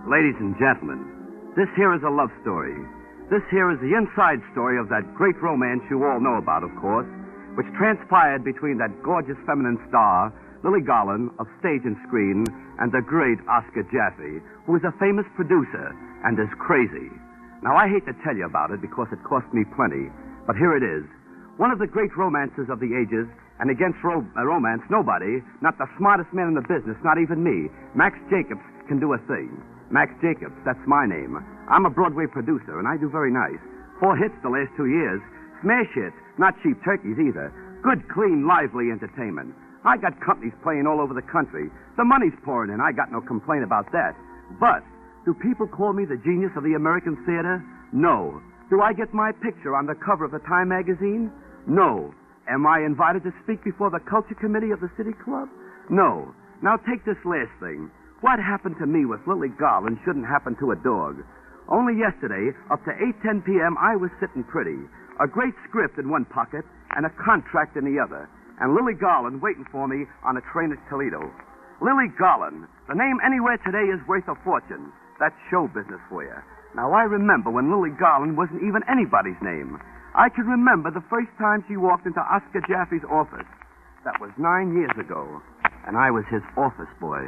Ladies and gentlemen, this here is a love story. This here is the inside story of that great romance you all know about, of course, which transpired between that gorgeous feminine star, Lily Garland, of stage and screen, and the great Oscar Jaffe, who is a famous producer and is crazy. Now, I hate to tell you about it because it cost me plenty, but here it is. One of the great romances of the ages, and against romance, nobody, not the smartest man in the business, not even me, Max Jacobs, can do a thing. Max Jacobs, that's my name. I'm a Broadway producer, and I do very nice. 4 hits the last 2 years. Smash hits, not cheap turkeys either. Good, clean, lively entertainment. I got companies playing all over the country. The money's pouring in. I got no complaint about that. But do people call me the genius of the American theater? No. Do I get my picture on the cover of the Time magazine? No. Am I invited to speak before the Culture Committee of the City Club? No. Now take this last thing. What happened to me with Lily Garland shouldn't happen to a dog. Only yesterday, up to 8:10 p.m., I was sitting pretty. A great script in one pocket and a contract in the other. And Lily Garland waiting for me on a train at Toledo. Lily Garland. The name anywhere today is worth a fortune. That's show business for you. Now, I remember when Lily Garland wasn't even anybody's name. I can remember the first time she walked into Oscar Jaffe's office. That was 9 years ago. And I was his office boy.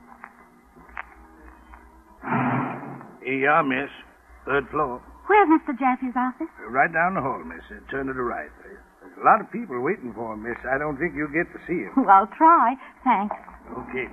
Here you are, miss. 3rd floor. Where's Mr. Jaffe's office? Right down the hall, miss. Turn to the right. There's a lot of people waiting for him, miss. I don't think you'll get to see him. Well, I'll try. Thanks. Okay.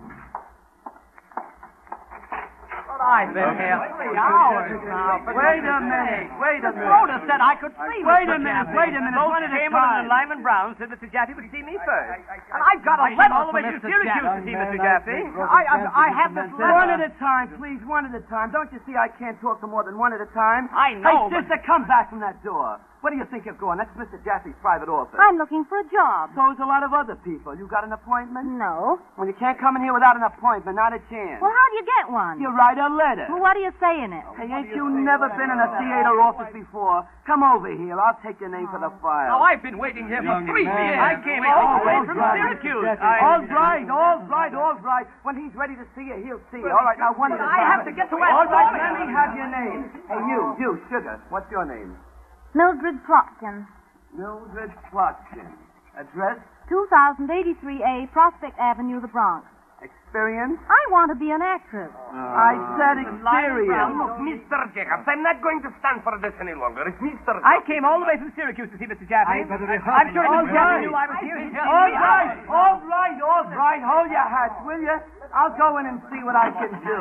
I've been here 3 hours now. Wait a minute. The Rhoda said I could see Wait Mr. a minute. Jaffe. Wait a minute. Both One at a Cameron time. and Lyman Brown said Mr. Jaffe would see me first. And I've got a I letter all the way from to Mr. Syracuse Jaffe. to see Mr. Jaffe. I have this letter. One at a time, please. One at a time. Don't you see I can't talk to more than one at a time? I know, Hey, sister, come back from that door. Where do you think you're going? That's Mr. Jaffe's private office. I'm looking for a job. So's a lot of other people. You got an appointment? No. Well, you can't come in here without an appointment. Not a chance. Well, how do you get one? You write a letter. Well, what do you say in it? Hey, ain't you never been in a theater office before? Come over here. I'll take your name for the file. Now, I've been waiting here for 3 years. I came all the way from Syracuse. All right. When he's ready to see you, he'll see you. All right, now one at a time. I have to get to All West right, Point. let me have your name. Hey, you, Sugar. What's your name? Mildred Plotkin. Mildred Plotkin. Address? 2083A Prospect Avenue, the Bronx. Experience? I want to be an actress. I said experience. Look, Mr. Jacobs, I'm not going to stand for this any longer. It's Mr. I came all the way from Syracuse to see Mr. Jaffe. I'm sure Mr. Jaffe knew I was here. All right. Hold your hats, will you? I'll go in and see what I can do.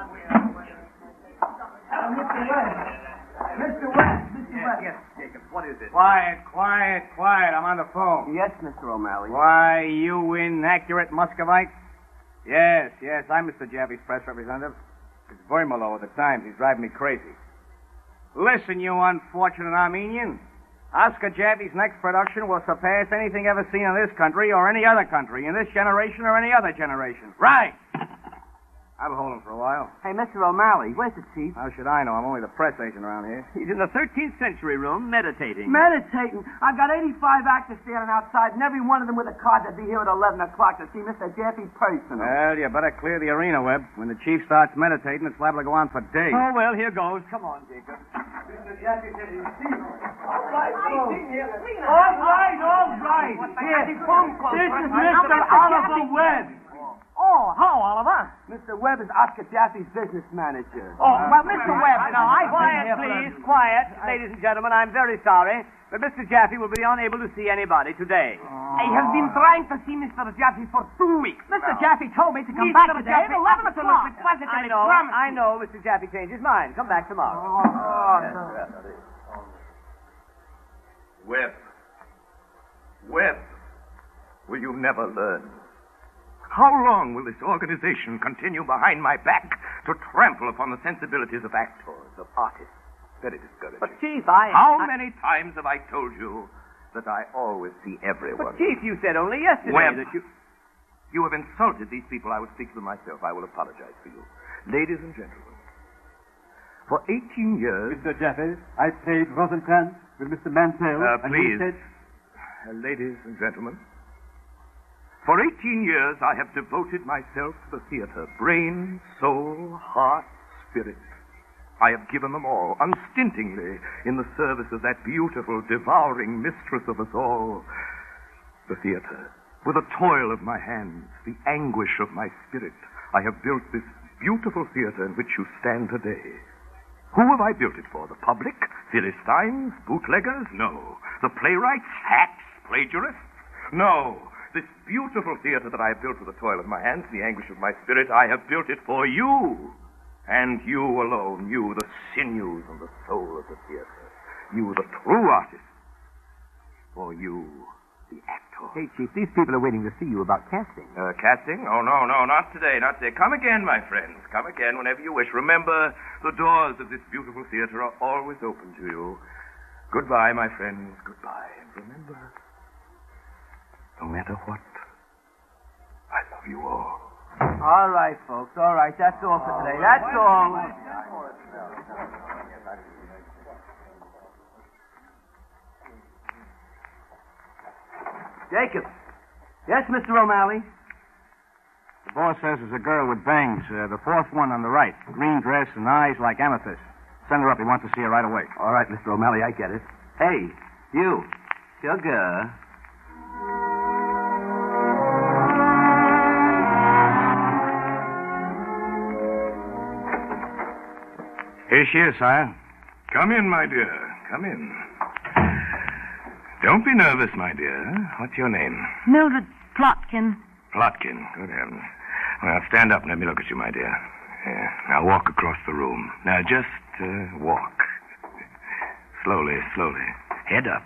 Mr. West. Yes, Jacobs, what is it? Quiet. I'm on the phone. Yes, Mr. O'Malley. Why, you inaccurate Muscovite? Yes, I'm Mr. Jaffe's press representative. It's Vermelo of the Times. He's driving me crazy. Listen, you unfortunate Armenian. Oscar Jaffe's next production will surpass anything ever seen in this country or any other country, in this generation or any other generation. Right! I'll hold him for a while. Hey, Mr. O'Malley, where's the chief? How should I know? I'm only the press agent around here. He's in the 13th century room meditating. Meditating. I've got 85 actors standing outside, and every one of them with a card to be here at 11 o'clock to see Mr. Jaffe personal. Well, you better clear the arena, Webb. When the chief starts meditating, it's liable to go on for days. Oh, well, here goes. Come on, Jacob. Mr. Jaffe said he'd see you. All right. Here, this is Mr. Oliver Webb. Oh, hello, Oliver. Mr. Webb is Oscar Jaffe's business manager. Oh, well, Mr. Webb, now, Quiet, ladies and gentlemen. I'm very sorry, but Mr. Jaffe will be unable to see anybody today. I have been trying to see Mr. Jaffe for 2 weeks. Mr. Jaffe told me to come back today at 11 o'clock. I know, Mr. Jaffe changed his mind. Come back tomorrow. Webb. Will you never learn? How long will this organization continue behind my back to trample upon the sensibilities of actors, of artists? Very discouraging. But, Chief, How many times have I told you that I always see everyone? But, Chief, you said only yesterday Webb, that you... You have insulted these people. I will speak to them myself. I will apologize for you. Ladies and gentlemen, for 18 years... Mr. Jaffe, I played Rosencrantz with Mr. Mansell. Please. Ladies and gentlemen, For 18 years, I have devoted myself to the theater. Brain, soul, heart, spirit. I have given them all, unstintingly, in the service of that beautiful, devouring mistress of us all, the theater. With the toil of my hands, the anguish of my spirit, I have built this beautiful theater in which you stand today. Who have I built it for? The public? Philistines? Bootleggers? No. The playwrights? Hacks? Plagiarists? No. This beautiful theater that I have built with the toil of my hands, the anguish of my spirit, I have built it for you. And you alone, you, the sinews and the soul of the theater. You, the true artist. For you, the actor. Hey, Chief, these people are waiting to see you about casting. Casting? Oh, no, not today, not today. Come again, my friends. Come again whenever you wish. Remember, the doors of this beautiful theater are always open to you. Goodbye, my friends. Goodbye. And remember, no matter what, I love you all. All right, folks. All right. That's all for today. That's all. Jacob. Yes, Mr. O'Malley? The boss says there's a girl with bangs, the fourth one on the right. Green dress and eyes like amethyst. Send her up. He wants to see her right away. All right, Mr. O'Malley, I get it. Hey, you. Sugar. Here she is, sire. Come in, my dear. Come in. Don't be nervous, my dear. What's your name? Mildred Plotkin. Plotkin. Good heavens. Well, stand up and let me look at you, my dear. Yeah. Now walk across the room. Now just walk. Slowly. Head up.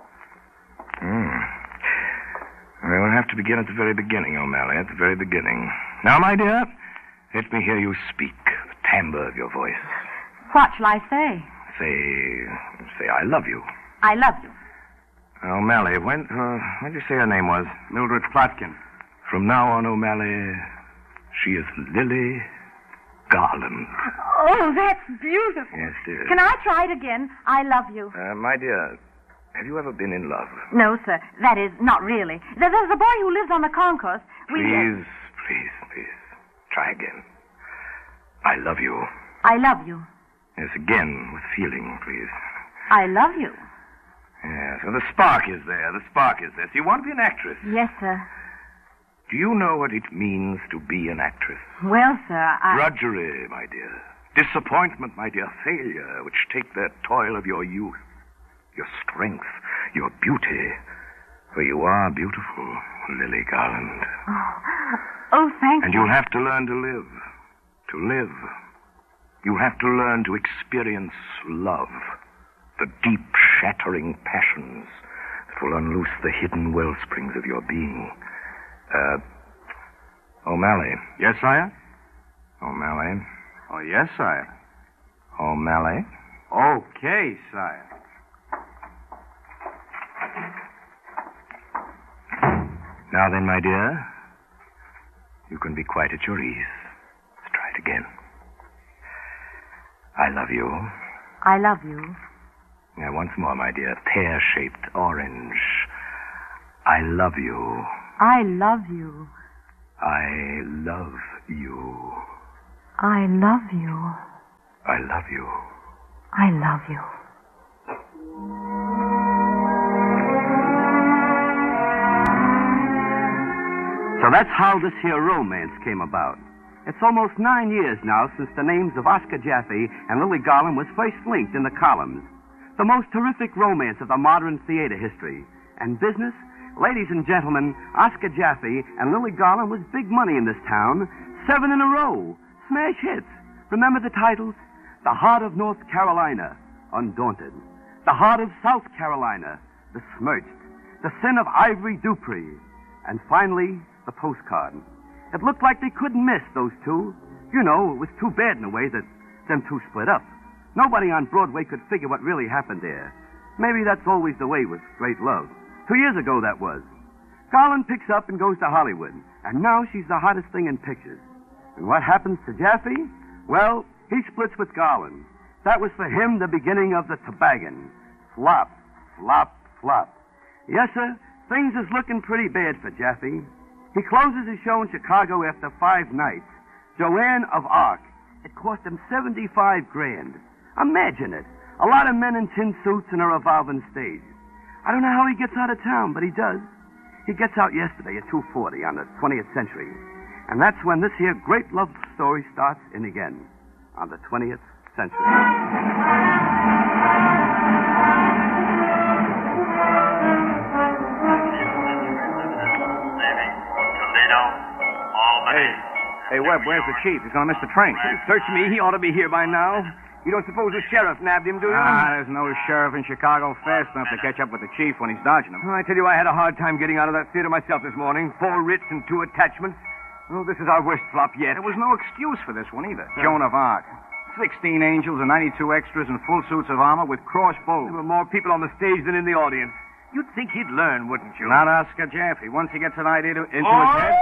We'll have to begin at the very beginning, O'Malley, at the very beginning. Now, my dear, let me hear you speak, the timbre of your voice. What shall I say? Say, I love you. I love you. O'Malley, when did you say her name was? Mildred Plotkin. From now on, O'Malley, she is Lily Garland. Oh, that's beautiful. Yes, dear. Can I try it again? I love you. My dear, have you ever been in love? No, sir. That is, not really. There's a boy who lives on the concourse. Please. Try again. I love you. I love you. Yes, again, with feeling, please. I love you. Yes, well, the spark is there. So you want to be an actress? Yes, sir. Do you know what it means to be an actress? Well, sir, Drudgery, my dear. Disappointment, my dear. Failure, which take the toil of your youth, your strength, your beauty. For you are beautiful, Lily Garland. Oh, thank you. And you'll have to learn to live. To live. You'll have to learn to experience love. The deep, shattering passions that will unloose the hidden well springs of your being. O'Malley. Yes, sire? O'Malley. Oh, yes, sire. O'Malley. Okay, sire. Now then, my dear, you can be quite at your ease. Let's try it again. I love you. I love you. Now, once more, my dear, pear-shaped orange. I love you. I love you. I love you. I love you. I love you. I love you. So that's how this here romance came about. It's almost 9 years now since the names of Oscar Jaffe and Lily Garland was first linked in the columns. The most terrific romance of the modern theater history. And business? Ladies and gentlemen, Oscar Jaffe and Lily Garland was big money in this town. 7 in a row. Smash hits. Remember the titles? The Heart of North Carolina, Undaunted. The Heart of South Carolina, Besmirched. The Sin of Ivory Dupree. And finally, the Postcard. It looked like they couldn't miss those two. You know, it was too bad in a way that them two split up. Nobody on Broadway could figure what really happened there. Maybe that's always the way with great love. 2 years ago, that was. Garland picks up and goes to Hollywood, and now she's the hottest thing in pictures. And what happens to Jaffe? Well, he splits with Garland. That was for him the beginning of the toboggan. Flop, flop, flop. Yes, sir, things is looking pretty bad for Jaffe. He closes his show in Chicago after 5 nights. Joan of Arc. It cost him $75 grand. Imagine it. A lot of men in tin suits and a revolving stage. I don't know how he gets out of town, but he does. He gets out yesterday at 2:40 on the 20th century. And that's when this here great love story starts in again. On the 20th century. Hey, Webb, where's the chief? He's going to miss the train. Search me. He ought to be here by now. You don't suppose the sheriff nabbed him, do you? There's no sheriff in Chicago fast enough to catch up with the chief when he's dodging him. I tell you, I had a hard time getting out of that theater myself this morning. 4 writs and 2 attachments. Oh, this is our worst flop yet. There was no excuse for this one either. Joan of Arc. 16 angels and 92 extras in full suits of armor with crossbows. There were more people on the stage than in the audience. You'd think he'd learn, wouldn't you? Not Oscar Jaffe. Once he gets an idea into his head...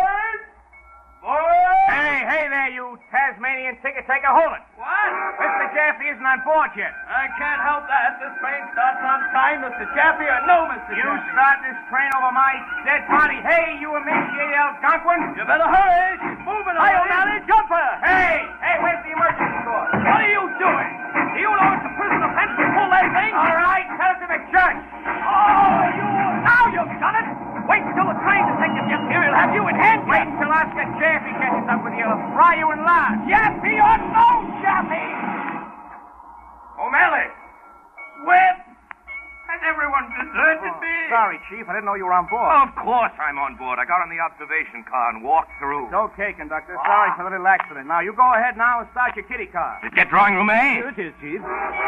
Hey there, you Tasmanian ticket taker. Hold it. What? Mr. Jaffe isn't on board yet. I can't help that. This train starts on time, Mr. Jaffe, or no, Mr. You Jaffe. start this train over my dead body. Hey, you emaciated Algonquin. You better hurry. She's moving Hi, already. O'Malley, jumper. Hey, where's the emergency door? What are you doing? Do you know it's a prison offense to pull that thing? All right, tell it to the judge. Oh, now you've done it. Wait until the train detective gets here. He'll have you in handcuffs. Wait until Oscar Jaffe catches up with you. He'll fry you in lard. Jaffe or no Jaffe? O'Malley. Webb, has everyone deserted me? Sorry, Chief. I didn't know you were on board. Of course I'm on board. I got on the observation car and walked through. It's okay, conductor. Sorry for the little accident. Now, you go ahead now and start your kitty car. Did you get drawing room A? Here it is, Chief.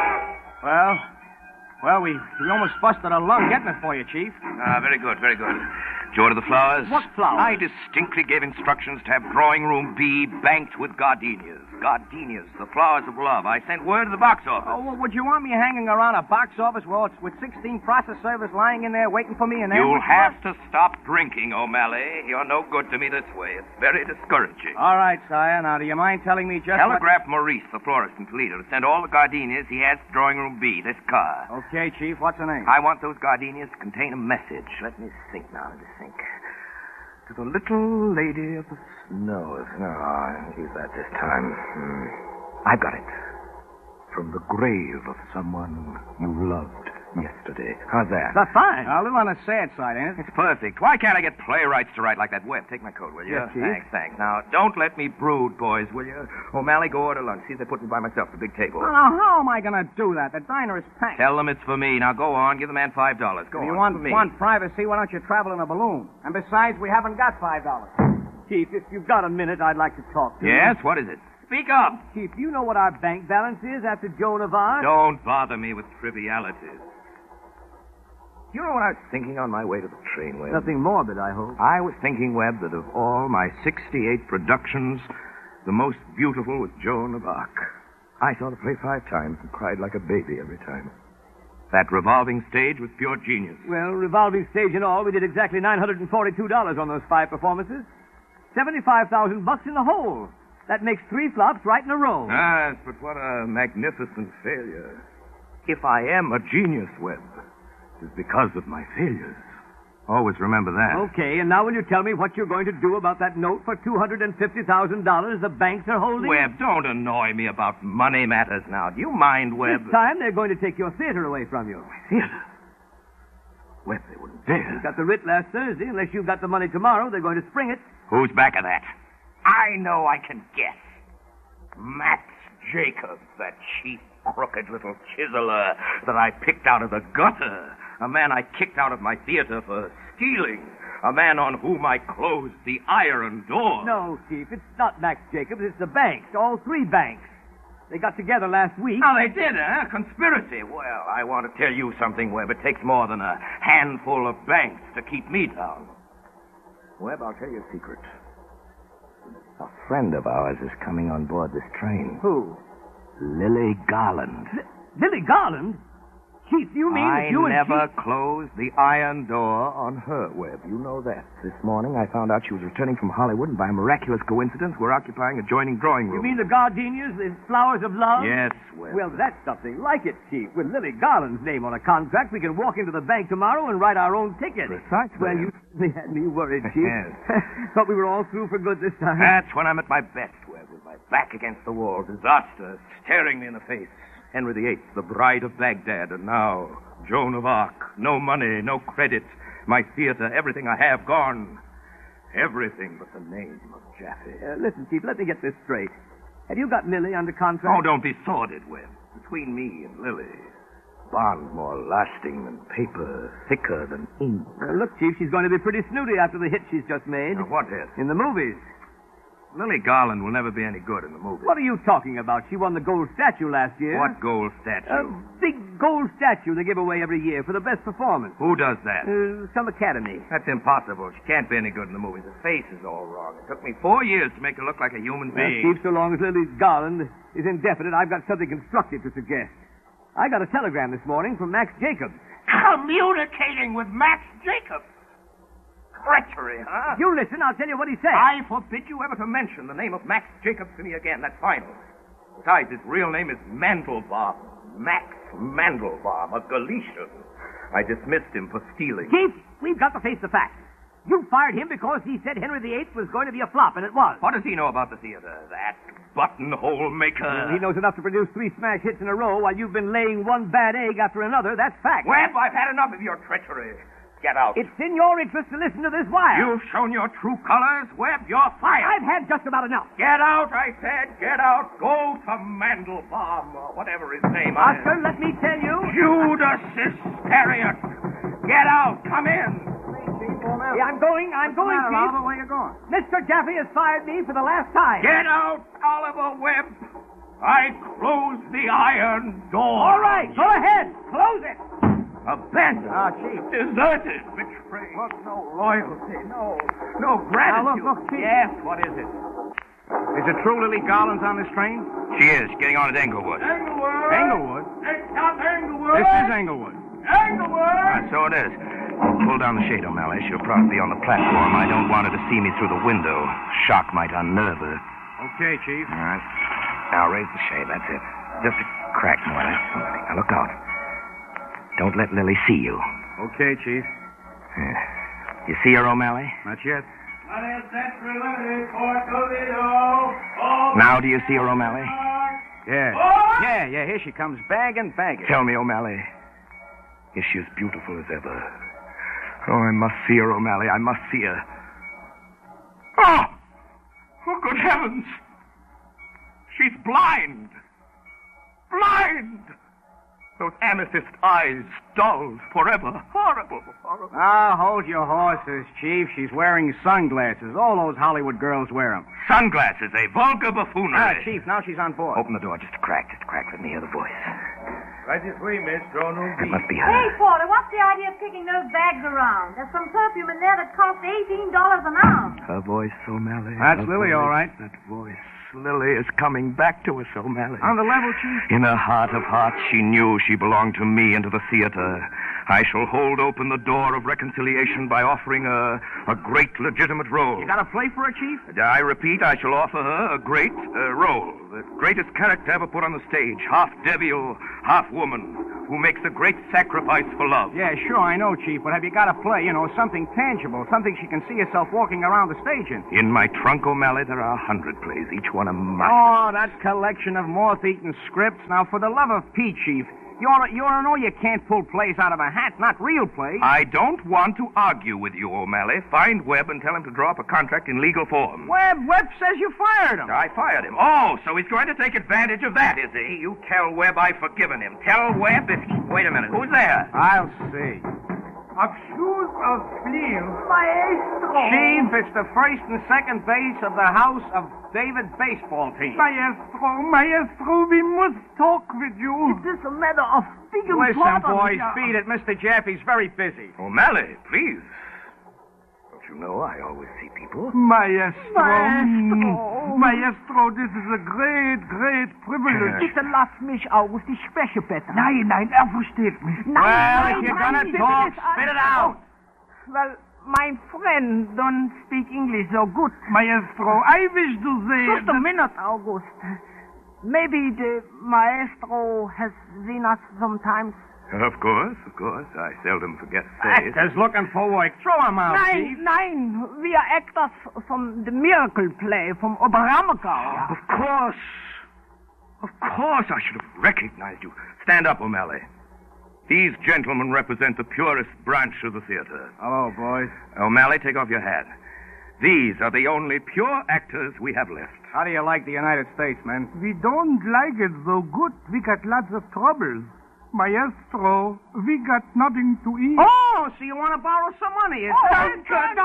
Well, we almost busted a lung getting it for you, Chief. Very good, very good. Did you order the flowers? What flowers? I distinctly gave instructions to have drawing room B banked with gardenias. Gardenias, the flowers of love. I sent word to the box office. Oh, well, would you want me hanging around a box office with 16 process servers lying in there waiting for me? And You'll have to stop drinking, O'Malley. You're no good to me this way. It's very discouraging. All right, sire. Now, do you mind telling me just Telegraph Maurice, the florist in Toledo, to send all the gardenias he has to drawing room B, this car. Okay, Chief. What's the name? I want those gardenias to contain a message. Let me think now. To the little lady of the snow. No, I'll use that this time. I've got it. From the grave of someone you loved yesterday. How's that? That's fine. A little on the sad side, ain't it? It's perfect. Why can't I get playwrights to write like that? Webb, take my coat, will you? Yes, Chief. Thanks. Now, don't let me brood, boys, will you? O'Malley, go order lunch. See if they put me by myself at the big table. Now, how am I going to do that? The diner is packed. Tell them it's for me. Now, go on. Give the man $5. Go If you on. For me. want privacy, why don't you travel in a balloon? And besides, we haven't got $5. Chief, if you've got a minute, I'd like to talk to you. Yes? What is it? Speak up. Chief, you know what our bank balance is after Joan of Arc? Don't bother me with trivialities. You know what I was thinking on my way to the train, Webb? Nothing morbid, I hope. I was thinking, Webb, that of all my 68 productions, the most beautiful was Joan of Arc. I saw the play 5 times and cried like a baby every time. That revolving stage was pure genius. Well, revolving stage and all, we did exactly $942 on those 5 performances. $75,000 in the whole. That makes 3 flops right in a row. Ah, but what a magnificent failure. If I am a genius, Webb, it's because of my failures. Always remember that. Okay, and now will you tell me what you're going to do about that note for $250,000 the banks are holding? Webb, don't annoy me about money matters now. Do you mind, Webb? This time they're going to take your theater away from you. Theater? Webb, they wouldn't dare. You got the writ last Thursday. Unless you've got the money tomorrow, they're going to spring it. Who's back of that? I know I can guess. Max Jacobs, that cheap, crooked little chiseler that I picked out of the gutter. A man I kicked out of my theater for stealing. A man on whom I closed the iron door. No, Chief, it's not Max Jacobs. It's the banks. All 3 banks. They got together last week. Now, they did, huh? Conspiracy. Well, I want to tell you something, Webb. It takes more than a handful of banks to keep me down. Webb, I'll tell you a secret. A friend of ours is coming on board this train. Who? Lily Garland. Lily Garland? Chief, do you mean that you and never Chief... closed the iron door on her, Webb. You know that. This morning I found out she was returning from Hollywood, and by a miraculous coincidence, we're occupying adjoining drawing room. You mean the gardenias, the flowers of love? Yes, Webb. Well, that's something like it, Chief. With Lily Garland's name on a contract, we can walk into the bank tomorrow and write our own ticket. Precisely. Well, you certainly had me worried, Chief. Yes. Thought we were all through for good this time. That's when I'm at my best, Webb, with my back against the wall, disaster staring me in the face. Henry VIII, the bride of Baghdad, and now Joan of Arc. No money, no credit. My theater, everything I have gone. Everything but the name of Jaffe. Listen, Chief, let me get this straight. Have you got Lily under contract? Oh, don't be sordid, Webb. Between me and Lily, bond more lasting than paper, thicker than ink. Look, Chief, she's going to be pretty snooty after the hit she's just made. Now, what is? In the movies. Lily Garland will never be any good in the movie. What are you talking about? She won the gold statue last year. What gold statue? A big gold statue they give away every year for the best performance. Who does that? Some academy. That's impossible. She can't be any good in the movies. Her face is all wrong. It took me 4 years to make her look like a human being. Chief, so long as Lily Garland is indefinite, I've got something constructive to suggest. I got a telegram this morning from Max Jacobs. Communicating with Max Jacobs. Treachery, huh? You listen, I'll tell you what he said. I forbid you ever to mention the name of Max Jacobs to me again. That's final. Besides, his real name is Mandelbaum. Max Mandelbaum, a Galician. I dismissed him for stealing. Chief, we've got to face the facts. You fired him because he said Henry VIII was going to be a flop, and it was. What does he know about the theater? That buttonhole maker. He knows enough to produce 3 smash hits in a row while you've been laying one bad egg after another. That's fact. Webb, I've had enough of your treachery. Get out. It's in your interest to listen to this wire. You've shown your true colors, Webb. You're fired. I've had just about enough. Get out, I said. Get out. Go to Mandelbaum, or whatever his name is. Oscar, let me tell you. Judas Iscariot. Get out. Come in. Yeah, I'm going, Chief. Oliver, where you going? Mr. Jaffe has fired me for the last time. Get out, Oliver Webb. I close the iron door. All right, go ahead. Close it. Abandoned. Chief. Deserted. Betrayed. Look, no loyalty, no. No gratitude. Now, look, Chief. Yes, what is it? Is it true Lily Garland's on this train? She is. Getting on at Englewood. Englewood? It's not Englewood. This is Englewood. Englewood. So it is. Pull down the shade, O'Malley. She'll probably be on the platform. I don't want her to see me through the window. Shock might unnerve her. Okay, Chief. All right. Now raise the shade. That's it. Just a crack more. That's something. Now look out. Don't let Lily see you. Okay, Chief. You see her, O'Malley? Not yet. Now do you see her, O'Malley? Yeah. Yeah, here she comes, bagging. Tell me, O'Malley, is she as beautiful as ever? Oh, I must see her, O'Malley. I must see her. Oh! Oh, good heavens! She's blind! Blind! Those amethyst eyes dulled forever. Horrible, horrible. Ah, hold your horses, Chief. She's wearing sunglasses. All those Hollywood girls wear them. Sunglasses, a vulgar buffoonery. Chief, now she's on board. Open the door, just a crack. Let me hear the voice. Right this way, miss. Draw no It must be her. Hey, Porter, what's the idea of kicking those bags around? There's some perfume in there that costs $18 an ounce. Her voice, O'Malley. That's her Lily, voice, all right. That voice. Lily is coming back to us, O'Malley. On the level, Chief? In her heart of hearts, she knew she belonged to me and to the theater. I shall hold open the door of reconciliation by offering her a great legitimate role. You got a play for her, Chief? I repeat, I shall offer her a great role. The greatest character ever put on the stage. Half devil, half woman, who makes a great sacrifice for love. Yeah, sure, I know, Chief, but have you got a play? You know, something tangible, something she can see herself walking around the stage in. In my trunk, O'Malley, there are 100 plays, each one a master. Oh, that collection of moth-eaten scripts. Now, for the love of Pete, Chief, you ought to know you can't pull plays out of a hat, not real plays. I don't want to argue with you, O'Malley. Find Webb and tell him to draw up a contract in legal form. Webb says you fired him. I fired him. Oh, so he's going to take advantage of that, is he? You tell Webb I've forgiven him. Tell Webb if he... Wait a minute. Who's there? I'll see. Of shoes of steel. Maestro. Chief, it's the first and second base of the House of David baseball team. Maestro, we must talk with you. Is this a matter of big Listen, importance? boys, beat it. Mr. Jaffe's very busy. O'Malley, please. Don't you know I always see people. Maestro, this is a great, great privilege. Bitte lass mich, August. Ich spreche besser. Nein, versteht mich. Well, if you're gonna talk, spit it out. Well, my friend don't speak English so good. Maestro, I wish to say... Just a minute, August. Maybe the maestro has seen us sometimes. Of course. I seldom forget to say it. Actors looking for work. Throw him out, Chief. Nein, we are actors from the miracle play from Oberammergau. Of course, I should have recognized you. Stand up, O'Malley. These gentlemen represent the purest branch of the theater. Hello, boys. O'Malley, take off your hat. These are the only pure actors we have left. How do you like the United States, man? We don't like it so good. We got lots of troubles. Maestro, we got nothing to eat. Oh, so you want to borrow some money? Don't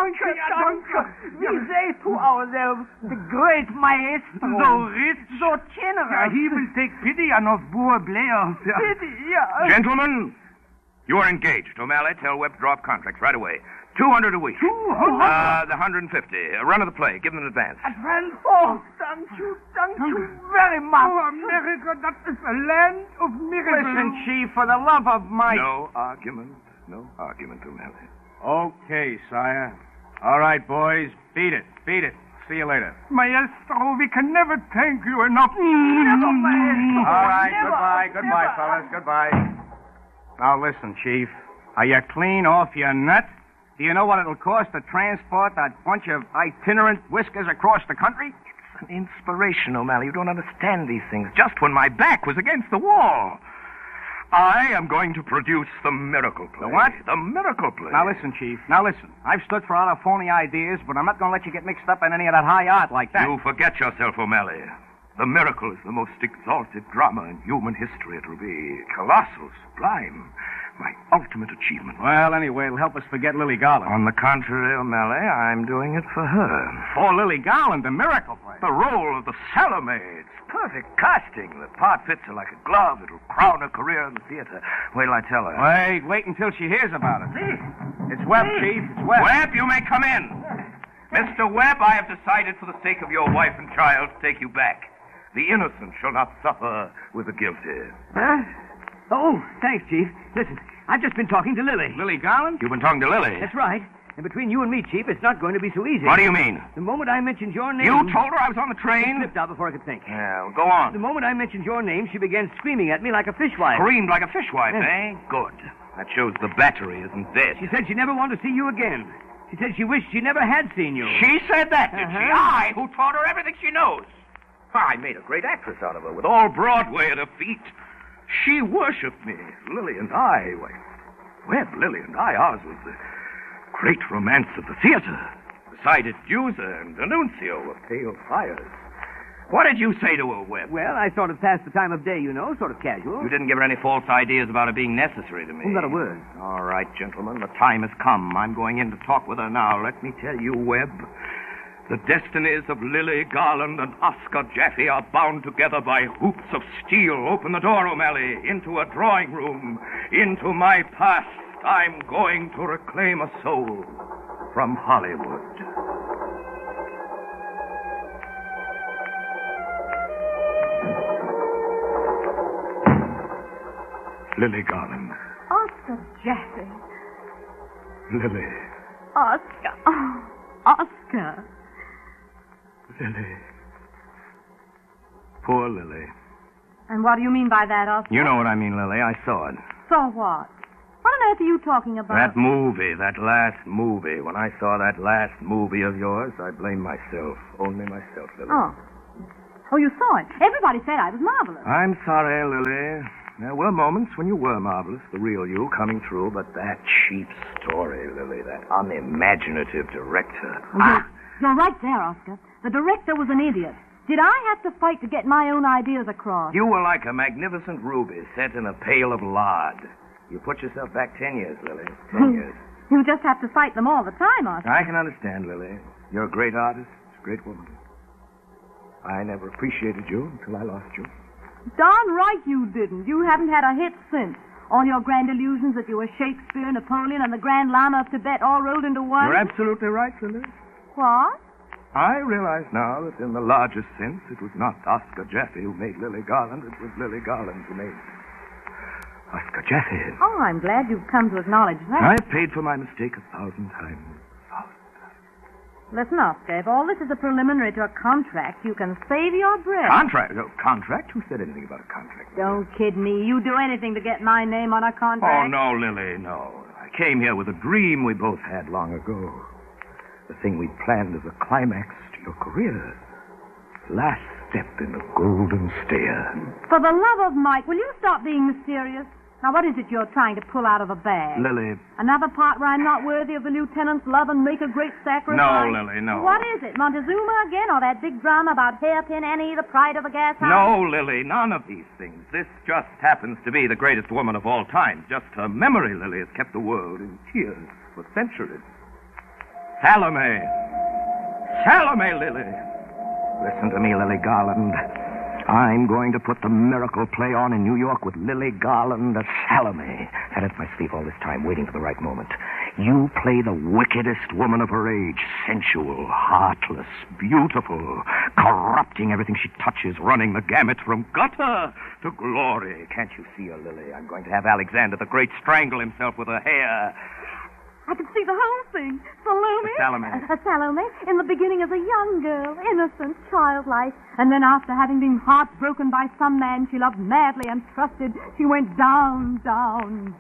you. We say to ourselves, the great maestro. So rich. So generous. He will take pity on us poor players. Pity, yeah. Gentlemen, you are engaged. O'Malley, tell Webb to drop contracts right away. $200 a week. The 150. Run of the play. Give them an advance. Advance? Oh, thank you very much. Oh, America, that is a land of miracles. Listen, Chief, for the love of Mike. No argument, O'Malley. Okay, sire. All right, boys. Beat it. See you later. Maestro, we can never thank you enough. Never, maestro. All right, Never. goodbye, fellas. Goodbye. Now, listen, Chief. Are you clean off your nut? Do you know what it'll cost to transport that bunch of itinerant whiskers across the country? It's an inspiration, O'Malley. You don't understand these things. Just when my back was against the wall. I am going to produce the miracle play. The what? The miracle play. Now, listen, Chief. I've stood for all our phony ideas, but I'm not going to let you get mixed up in any of that high art like that. You forget yourself, O'Malley. The miracle is the most exalted drama in human history. It will be colossal, sublime. My ultimate achievement. Well, anyway, it'll help us forget Lily Garland. On the contrary, O'Malley, I'm doing it for her. For Lily Garland, the miracle play. The role of the Salome. It's perfect casting. The part fits her like a glove. It'll crown her career in the theater. Wait till I tell her. Wait until she hears about it. It's Webb, Chief. It's Webb. Webb, you may come in. Mr. Webb, I have decided for the sake of your wife and child to take you back. The innocent shall not suffer with the guilty. Huh? Oh, thanks, Chief. Listen, I've just been talking to Lily. Lily Garland? You've been talking to Lily? That's right. And between you and me, Chief, it's not going to be so easy. What do you mean? The moment I mentioned your name... You told her I was on the It train? slipped out before I could think. Yeah, well, go on. The moment I mentioned your name, she began screaming at me like a fishwife. Screamed like a fishwife, Yes. eh? Good. That shows the battery isn't dead. She said she never wanted to see you again. She said she wished she never had seen you. She said that, did she? Uh-huh. I, who taught her everything she knows. I made a great actress out of her, with all Broadway at her feet. She worshipped me. Lily and I, Lily and I, ours was the great romance of the theater. Beside it, Jusa and D'Annunzio were pale fires. What did you say to her, Webb? Well, I sort of passed the time of day, you know, sort of casual. You didn't give her any false ideas about it being necessary to me. Oh, not a word. All right, gentlemen, the time has come. I'm going in to talk with her now. Let me tell you, Webb, the destinies of Lily Garland and Oscar Jaffe are bound together by hoops of steel. Open the door, O'Malley, into a drawing room, into my past. I'm going to reclaim a soul from Hollywood. Lily Garland. Oscar Jaffe. Lily. Oscar. Oh, Oscar. Lily. Poor Lily. And what do you mean by that, Oscar? You know what I mean, Lily. I saw it. So what? What on earth are you talking about? That movie, that last movie. When I saw that last movie of yours, I blame myself. Only myself, Lily. Oh, you saw it. Everybody said I was marvelous. I'm sorry, Lily. There were moments when you were marvelous, the real you coming through, but that cheap story, Lily, that unimaginative director. You're right there, Oscar. The director was an idiot. Did I have to fight to get my own ideas across? You were like a magnificent ruby set in a pail of lard. You put yourself back 10 years, Lily. 10 years. You just have to fight them all the time, Oscar. I can understand, Lily. You're a great artist, a great woman. I never appreciated you until I lost you. Darn right you didn't. You haven't had a hit since. All your grand illusions that you were Shakespeare, Napoleon, and the Grand Lama of Tibet all rolled into one? You're absolutely right, Lily. What? I realize now that in the largest sense, it was not Oscar Jaffe who made Lily Garland. It was Lily Garland who made Oscar Jaffe. Oh, I'm glad you've come to acknowledge that. I've paid for my mistake 1,000 times. Listen, Oscar, if all this is a preliminary to a contract, you can save your breath. Contract? Oh, contract? Who said anything about a contract? Don't kid me. You do anything to get my name on a Oh, contract. no, Lily, no. I came here with a dream we both had long ago. The thing we planned as a climax to your career. Last step in the golden stair. For the love of Mike, will you stop being mysterious? Now, what is it you're trying to pull out of a bag? Lily. Another part where I'm not worthy of the lieutenant's love and make a great sacrifice? No, Lily, no. What is it, Montezuma again, or that big drama about Hairpin Annie, the pride of the gas house? No, Lily, none of these things. This just happens to be the greatest woman of all time. Just her memory, Lily, has kept the world in tears for centuries. Salome. Salome, Lily. Listen to me, Lily Garland. I'm going to put the miracle play on in New York with Lily Garland as Salome. Had it up my sleeve all this time, waiting for the right moment. You play the wickedest woman of her age. Sensual, heartless, beautiful, corrupting everything she touches, running the gamut from gutter to glory. Can't you see her, Lily? I'm going to have Alexander the Great strangle himself with her hair. I can see the whole thing. Salome. Salome. Salome, in the beginning as a young girl, innocent, childlike. And then after having been heartbroken by some man she loved madly and trusted, she went down to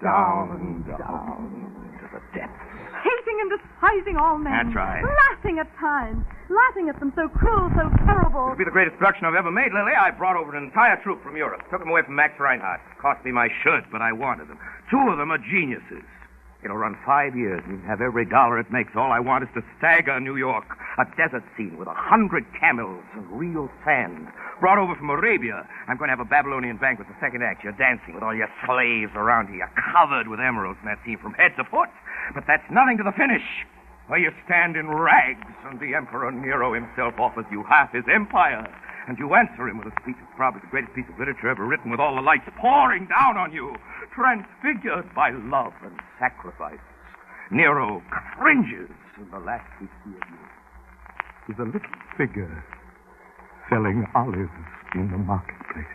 the depths. Hating and despising all men. That's right. Laughing at times. Laughing at them so cruel, so terrible. It'll be the greatest production I've ever made, Lily. I brought over an entire troupe from Europe. Took them away from Max Reinhardt. Cost me my shirt, but I wanted them. 2 of them are geniuses. It'll run 5 years, and you can have every dollar it makes. All I want is to stagger New York. A desert scene with 100 camels and real sand. Brought over from Arabia. I'm going to have a Babylonian banquet the second act. You're dancing with all your slaves around you. You're covered with emeralds in that scene from head to foot. But that's nothing to the finish, where you stand in rags, and the Emperor Nero himself offers you half his empire. And you answer him with a speech that's probably the greatest piece of literature ever written, with all the lights pouring down on you, transfigured by love and sacrifice. Nero cringes, and the last we see of you is a little figure selling olives in the marketplace.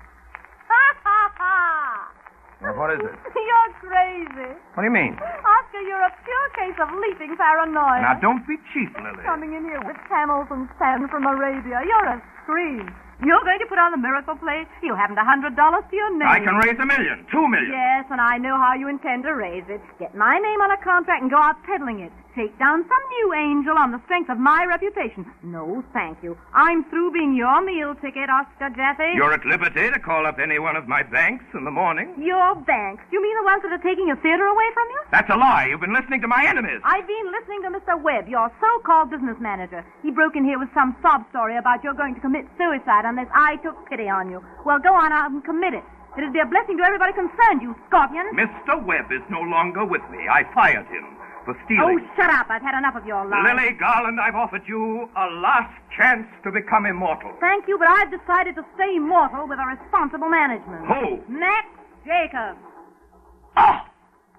Now, what is it? You're crazy. What do you mean? Oscar, you're a pure case of leaping paranoia. Now, don't be cheap, Lily. Coming in here with camels and sand from Arabia. You're a scream. You're going to put on the miracle play? You haven't $100 to your name. I can raise $1 million, $2 million. Yes, and I know how you intend to raise it. Get my name on a contract and go out peddling it. Take down some new angel on the strength of my reputation. No, thank you. I'm through being your meal ticket, Oscar Jaffe. You're at liberty to call up any one of my banks in the morning. Your banks? You mean the ones that are taking your theater away from you? That's a lie. You've been listening to my enemies. I've been listening to Mr. Webb, your so-called business manager. He broke in here with some sob story about you're going to commit suicide unless I took pity on you. Well, go on out and commit it. It'd be a blessing to everybody concerned, you scorpion. Mr. Webb is no longer with me. I fired him for stealing. Oh, shut up. I've had enough of your lies. Lily Garland, I've offered you a last chance to become immortal. Thank you, but I've decided to stay immortal with a responsible management. Who? Max Jacobs. Ah!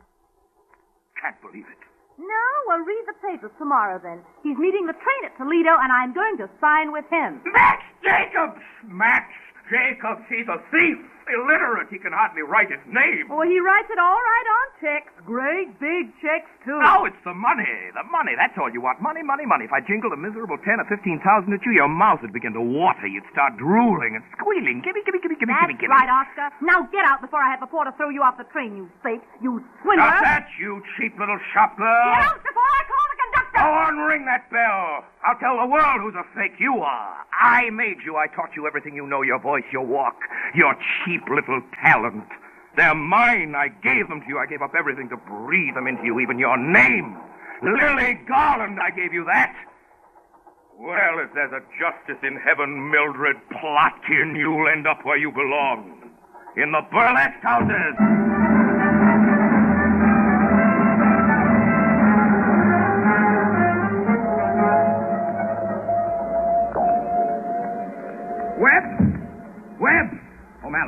Can't believe it. No, well, read the papers tomorrow, then. He's meeting the train at Toledo, and I'm going to sign with him. Max Jacobs! Max Jacobs, he's a thief. Illiterate. He can hardly write his name. Oh, he writes it all right on checks. Great big checks, too. Oh, it's the money. The money. That's all you want. Money, money, money. If I jingled a miserable 10 or 15,000 at you, your mouth would begin to water. You'd start drooling and squealing. Gimme, gimme, gimme, gimme, That's gimme, gimme. right, Oscar. Now get out before I have the porter throw you off the train, you fake. You swindler. Not that, you cheap little shop girl. Get out before I call the conductor. Go on, ring that bell. I'll tell the world who's a fake you are. I made you. I taught you everything you know, your voice, your walk, your cheap little talent. They're mine. I gave them to you. I gave up everything to breathe them into you, even your name. Lily Garland, I gave you that. Well, if there's a justice in heaven, Mildred Plotkin, you'll end up where you belong. In the burlesque houses. Webb! Webb!